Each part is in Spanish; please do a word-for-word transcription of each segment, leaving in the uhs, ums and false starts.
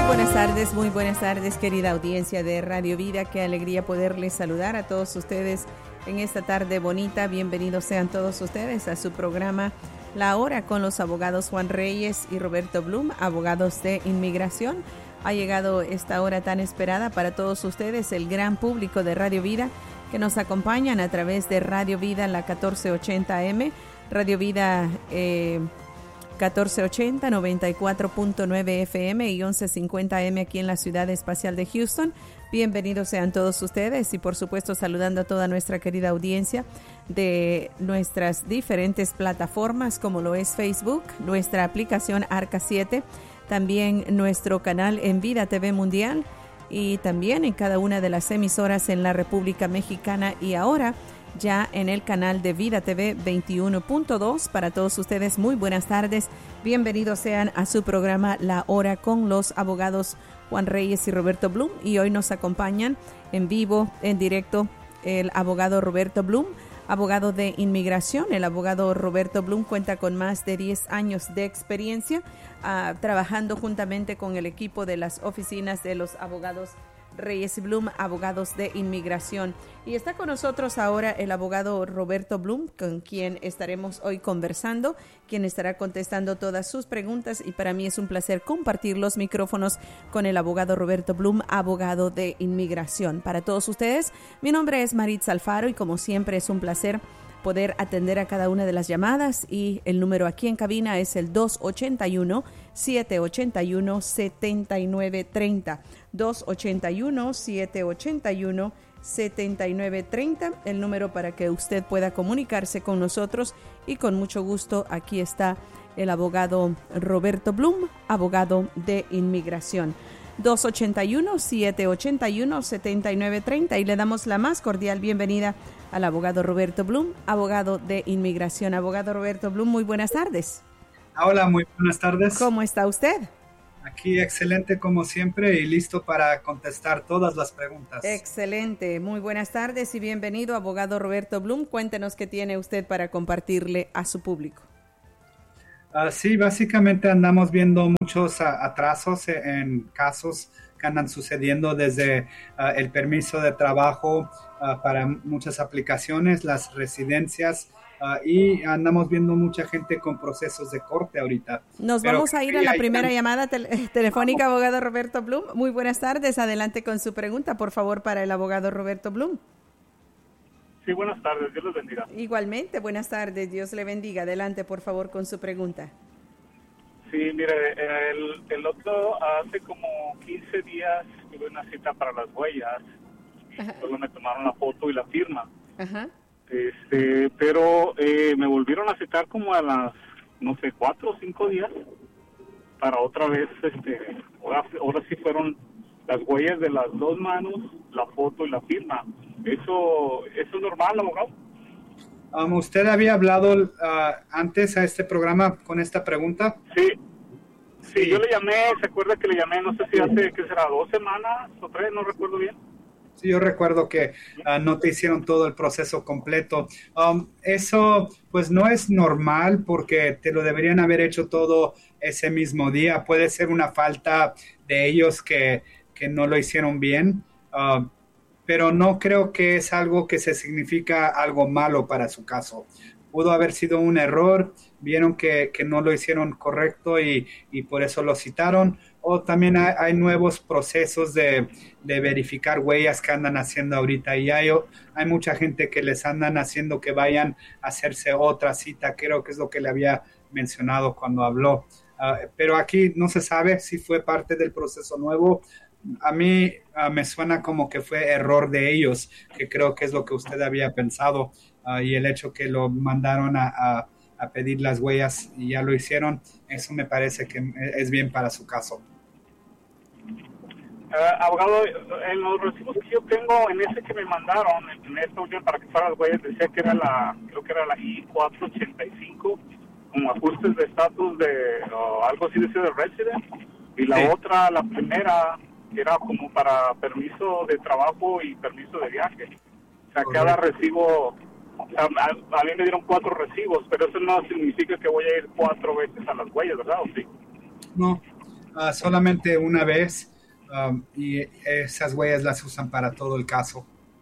buenas tardes, muy buenas tardes, querida audiencia de Radio Vida. Qué alegría poderles saludar a todos ustedes en esta tarde bonita. Bienvenidos sean todos ustedes a su programa La Hora con los abogados Juan Reyes y Roberto Blum, abogados de inmigración. Ha llegado esta hora tan esperada para todos ustedes, el gran público de Radio Vida, que nos acompañan a través de Radio Vida, la catorce ochenta A M, Radio Vida eh, catorce ochenta, noventa y cuatro punto nueve F M y once cincuenta A M aquí en la Ciudad Espacial de Houston. Bienvenidos sean todos ustedes y por supuesto saludando a toda nuestra querida audiencia de nuestras diferentes plataformas como lo es Facebook, nuestra aplicación Arca siete, también nuestro canal en Vida T V Mundial y también en cada una de las emisoras en la República Mexicana y ahora ya en el canal de Vida T V veintiuno punto dos. Para todos ustedes, muy buenas tardes. Bienvenidos sean a su programa La Hora con los abogados Juan Reyes y Roberto Blum. Y hoy nos acompañan en vivo, en directo, el abogado Roberto Blum, abogado de inmigración. El abogado Roberto Blum cuenta con más de diez años de experiencia uh, trabajando juntamente con el equipo de las oficinas de los abogados Reyes y Blum, abogados de inmigración. Y está con nosotros ahora el abogado Roberto Blum, con quien estaremos hoy conversando, quien estará contestando todas sus preguntas y para mí es un placer compartir los micrófonos con el abogado Roberto Blum, abogado de inmigración. Para todos ustedes, mi nombre es Maritza Alfaro y como siempre es un placer poder atender a cada una de las llamadas y el número aquí en cabina es el dos ochenta y uno, siete ochenta y uno, setenta y nueve treinta. dos ochenta y uno, siete ochenta y uno, setenta y nueve treinta, el número para que usted pueda comunicarse con nosotros y con mucho gusto aquí está el abogado Roberto Blum, abogado de inmigración. dos ochenta y uno, siete ochenta y uno, setenta y nueve treinta y le damos la más cordial bienvenida al abogado Roberto Blum, abogado de inmigración. Abogado Roberto Blum, muy buenas tardes. Hola, muy buenas tardes. ¿Cómo está usted? Aquí excelente como siempre y listo para contestar todas las preguntas. Excelente, muy buenas tardes y bienvenido, abogado Roberto Blum. Cuéntenos qué tiene usted para compartirle a su público. Uh, sí, básicamente andamos viendo muchos uh, atrasos en casos que andan sucediendo desde uh, el permiso de trabajo uh, para muchas aplicaciones, las residencias, Uh, y andamos viendo mucha gente con procesos de corte ahorita. Nos Pero vamos a ir a la primera llamada tel- telefónica, abogado Roberto Blum. Muy buenas tardes, adelante con su pregunta, por favor, para el abogado Roberto Blum. Sí, buenas tardes, Dios les bendiga. Igualmente, buenas tardes, Dios le bendiga. Adelante, por favor, con su pregunta. Sí, mire, el, el otro, hace como quince días tuve una cita para las huellas. Ajá. Solo me tomaron la foto y la firma. Ajá. Este, pero eh, me volvieron a citar como a las, no sé, cuatro o cinco días para otra vez, este, ahora, ahora sí fueron las huellas de las dos manos, la foto y la firma. ¿Eso, eso es normal, abogado? Um, ¿Usted había hablado uh, antes a este programa con esta pregunta? Sí, sí, sí, yo le llamé, ¿se acuerda que le llamé, no sé si hace, ¿qué será, dos semanas o tres? No recuerdo bien. Sí, yo recuerdo que uh, no te hicieron todo el proceso completo. Um, eso, pues, no es normal porque te lo deberían haber hecho todo ese mismo día. Puede ser una falta de ellos que, que no lo hicieron bien, uh, pero no creo que es algo que se significa algo malo para su caso. Pudo haber sido un error, vieron que, que no lo hicieron correcto y, y por eso lo citaron. O también hay, hay nuevos procesos de, de verificar huellas que andan haciendo ahorita y hay, hay mucha gente que les andan haciendo que vayan a hacerse otra cita, creo que es lo que le había mencionado cuando habló. Uh, pero aquí no se sabe si fue parte del proceso nuevo. A mí uh, me suena como que fue error de ellos, que creo que es lo que usted había pensado uh, y el hecho que lo mandaron a... a a pedir las huellas y ya lo hicieron, eso me parece que es bien para su caso. Uh, abogado, en los recibos que yo tengo, en ese que me mandaron, en esta última para que fueran las huellas, decía que era la, creo que era la I cuatrocientos ochenta y cinco, como ajustes de estatus de, o algo así decía de resident, y la sí. otra, la primera, que era como para permiso de trabajo y permiso de viaje. O sea, Correcto. Cada recibo... O sea, a, a mí me dieron cuatro recibos, pero eso no significa que voy a ir cuatro veces a las huellas, ¿verdad? ¿O sí? No, uh, solamente una vez um, y esas huellas las usan para todo el caso.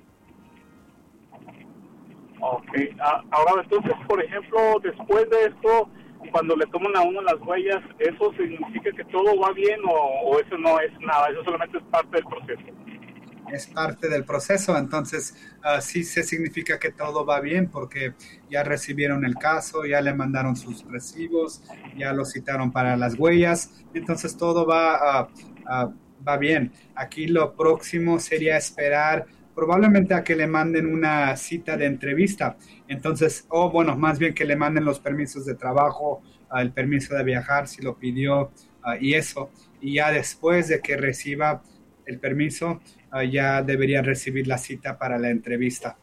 Ok, ah, ahora entonces, por ejemplo, después de esto, cuando le toman a uno las huellas, ¿eso significa que todo va bien o, o eso no es nada? Eso solamente es parte del proceso. Es parte del proceso, entonces uh, sí se significa que todo va bien porque ya recibieron el caso, ya le mandaron sus recibos, ya lo citaron para las huellas, entonces todo va, uh, uh, va bien. Aquí lo próximo sería esperar probablemente a que le manden una cita de entrevista, entonces, o oh, bueno, más bien que le manden los permisos de trabajo, uh, el permiso de viajar si lo pidió uh, y eso, y ya después de que reciba el permiso, uh, ya debería recibir la cita para la entrevista.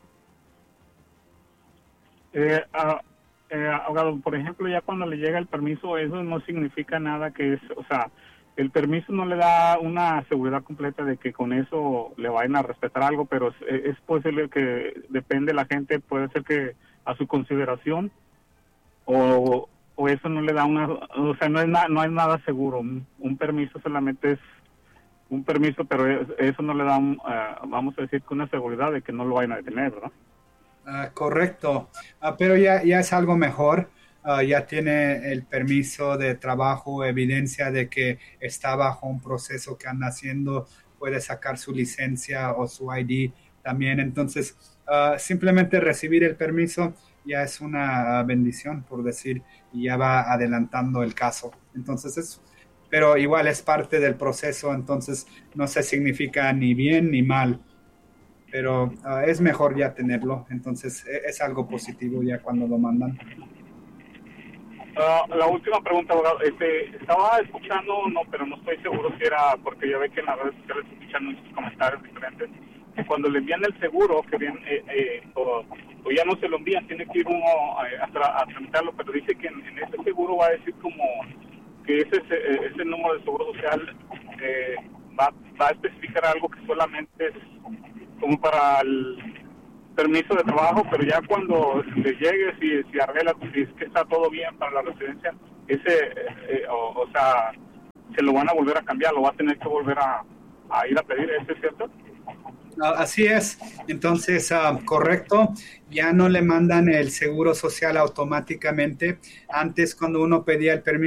Eh, uh, eh, abogado, por ejemplo, ya cuando le llega el permiso, eso no significa nada que es, o sea, el permiso no le da una seguridad completa de que con eso le vayan a respetar algo, pero es, es posible que depende de la gente, puede ser que a su consideración o, o eso no le da una, o sea, no es, na, no es nada seguro. Un, un permiso solamente es un permiso, pero eso no le da, un, uh, vamos a decir, que una seguridad de que no lo vayan a detener, ¿verdad? Uh, correcto, uh, pero ya, ya es algo mejor. Uh, ya tiene el permiso de trabajo, evidencia de que está bajo un proceso que anda haciendo, puede sacar su licencia o su I D también. Entonces, uh, simplemente recibir el permiso ya es una uh, bendición, por decir, y ya va adelantando el caso. Entonces, es, pero igual es parte del proceso, entonces no se significa ni bien ni mal, pero uh, es mejor ya tenerlo. Entonces, es, es algo positivo ya cuando lo mandan. Uh, la última pregunta, abogado. Este, estaba escuchando, no, pero no estoy seguro si era, porque ya ve que en las redes sociales escuchan muchos comentarios diferentes, que cuando le envían el seguro, que bien, eh, eh, o, o ya no se lo envían, tiene que ir uno a, a, a tramitarlo, pero dice que en, en ese seguro va a decir como que ese, ese, ese número de seguro social eh, va, va a especificar algo que solamente es como para el permiso de trabajo, pero ya cuando le llegue, si, si arregla, si es que está todo bien para la residencia, ese, eh, o, o sea, se lo van a volver a cambiar, lo va a tener que volver a, a ir a pedir, ¿eso es cierto? Así es, entonces, uh, correcto, ya no le mandan el seguro social automáticamente. Antes, cuando uno pedía el permiso